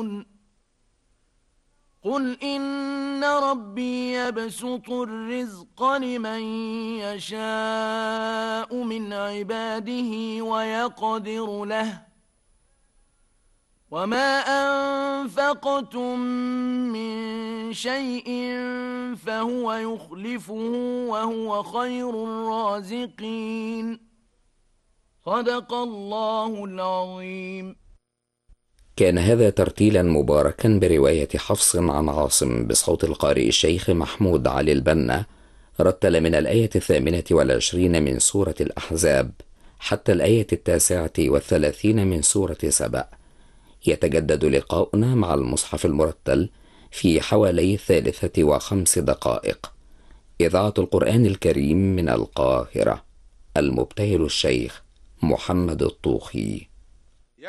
قل إن ربي يبسط الرزق لمن يشاء من عباده ويقدر له وما أنفقتم من شيء فهو يخلفه وهو خير الرازقين. صدق الله العظيم. كان هذا ترتيلا مباركا برواية حفص عن عاصم بصوت القارئ الشيخ محمود علي البنا. رتل من الآية 28 من سورة الأحزاب حتى الآية 39 من سورة سبأ. يتجدد لقاؤنا مع المصحف المرتل في حوالي 3 و5 دقائق. إذاعة القرآن الكريم من القاهرة. المبتهل الشيخ محمد الطوخي.